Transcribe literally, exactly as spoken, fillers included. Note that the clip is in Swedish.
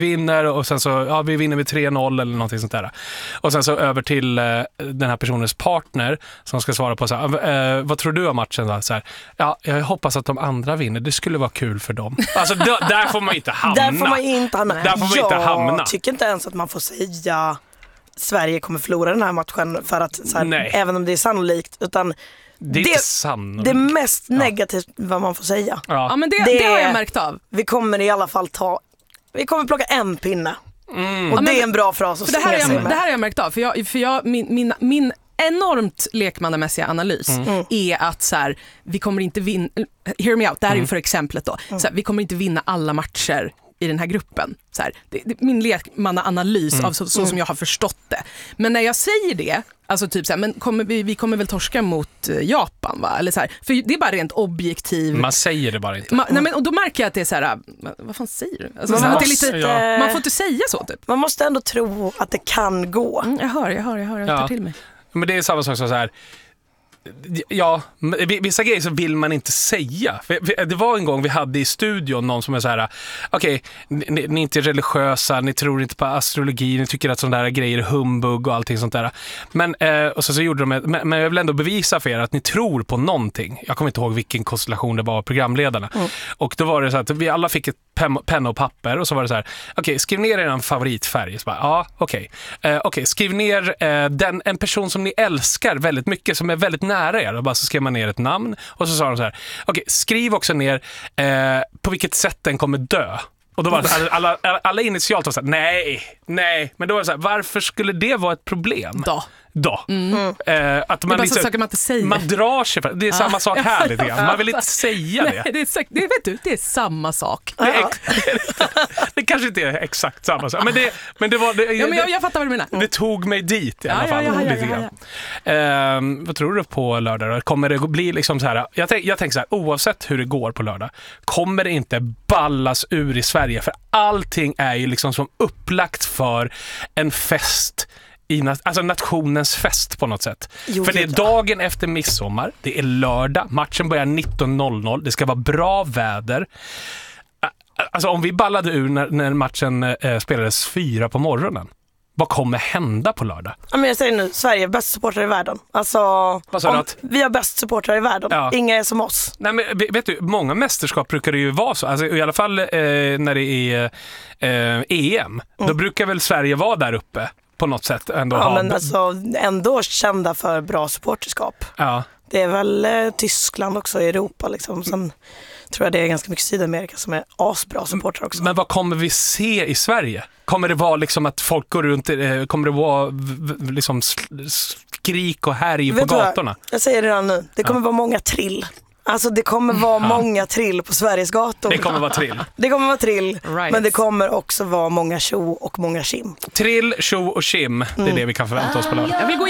vinner och sen så, ja vi vinner med tre noll eller någonting sånt där. Och sen så över till eh, den här personens partner som ska svara på så här, eh, vad tror du om matchen då? Så här, ja, jag hoppas att de andra vinner, det skulle vara kul för dem. Alltså d- där får man inte hamna. Där får man inte hamna. Där får man jag inte hamna. tycker inte ens att man får säga Sverige kommer förlora den här matchen för att så här, även om det är sannolikt, utan det är det, inte sannolikt. Det är mest negativt ja. vad man får säga. Ja, ja men det, det, det har jag märkt av. Vi kommer i alla fall ta Vi kommer plocka en pinne. Mm. Och ja, det men, är en bra fras att för det här, jag, jag, det här har jag märkt av. För, jag, för jag, min, min, min enormt lekmannamässiga analys mm. är att så här, vi kommer inte vinna, hear me out, det här är ju för exemplet då. Så här, vi kommer inte vinna alla matcher i den här gruppen. Så här, det, det, min lekmannaanalys mm. av så, så mm. som jag har förstått det. Men när jag säger det, alltså typ så här, men kommer vi, vi kommer väl torska mot Japan va? Eller så här, för det är bara rent objektiv. Man säger det bara inte. Ma, nej, men, och då märker jag att det är så här, vad fan säger du? Alltså, man, måste, det är lite, ja. man får inte säga så typ. Man måste ändå tro att det kan gå. Mm, jag hör, jag hör, jag hör, jag tar ja. till mig. Men det är samma sak som så här. Ja, vissa grejer så vill man inte säga. Det var en gång vi hade i studion någon som är så här: okej, okay, ni, ni är inte religiösa, ni tror inte på astrologi, ni tycker att sådana där grejer är humbug och allting sånt där. Men, eh, och så, så gjorde de, men, men jag vill ändå bevisa för er att ni tror på någonting. Jag kommer inte ihåg vilken konstellation det var av programledarna. Mm. Och då var det så att vi alla fick ett penna och papper och så var det så här: okej, okay, skriv ner er en favoritfärg. Så bara, ja, okej. Okay. Eh, okej, okay, skriv ner eh, den, en person som ni älskar väldigt mycket, som är väldigt nära er. Och bara så skrev man ner ett namn och så sa de så här: okej, okay, skriv också ner eh, på vilket sätt den kommer dö. Och då var det alla, alla, alla initialt var så här: nej, nej. Men då var det så här: varför skulle det vara ett problem? Då. Då. Mm. Eh, att man, liksom, liksom, man, inte säger. man drar sig för det. är ah. samma sak här lite grann. Man vill inte säga det. Nej, det, är, det, vet du, det är samma sak. Det, är, det kanske inte är exakt samma sak. Men det, men det var... Det, ja, men jag, jag fattar vad du menar. Det tog mig dit i alla ja, fall. Ja, ja, ja, lite ja, ja, ja. Eh, vad tror du på lördag? Kommer det bli liksom så här... Jag, tänk, jag tänker så här, oavsett hur det går på lördag, kommer det inte ballas ur i Sverige? För allting är ju liksom som upplagt för en fest... I, alltså nationens fest på något sätt. Jo, för det är dagen efter midsommar. Det är lördag. Matchen börjar nitton noll noll. Det ska vara bra väder. Alltså om vi ballade ur när, när matchen eh, spelades fyra på morgonen. Vad kommer hända på lördag? Ja, men jag säger nu, Sverige är bäst supportrar i världen. Alltså, Vad sa du att? Vi har bäst supportrar i världen. Ja. Inga är som oss. Nej, men vet du, många mästerskap brukar det ju vara så. Alltså, i alla fall eh, när det är eh, E M. Mm. Då brukar väl Sverige vara där uppe. På något sätt ändå ja, ha... men alltså ändå kända för bra supporterskap. Ja. Det är väl eh, Tyskland också i Europa liksom. Sen tror jag det är ganska mycket Sydamerika som är asbra supportrar också. Men vad kommer vi se i Sverige? Kommer det vara liksom att folk går runt, eh, kommer det vara liksom skrik och härj på gatorna? Jag, jag säger det redan nu, det kommer ja. vara många trill. Alltså det kommer vara ja. många trill på Sveriges gator. Det kommer vara trill. Det kommer vara trill, right. men det kommer också vara många tjo och många kim. Trill, tjo och kim, det är mm. det vi kan förvänta oss på lördag.